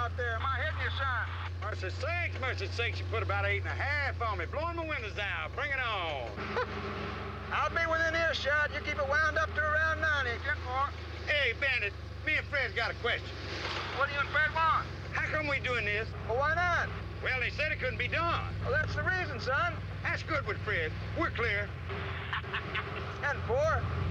out there? Am I hitting you, son? Mercy sakes, you put about 8.5 on me. Blowing my windows out. Bring it on. I'll be within earshot. You keep it wound up to around 90. 10-4. Hey, Bandit, me and Fred's got a question. What do you and Fred want? How come we doing this? Well, why not? Well, they said it couldn't be done. Well, that's the reason, son. That's good with Fred. We're clear. 10-4.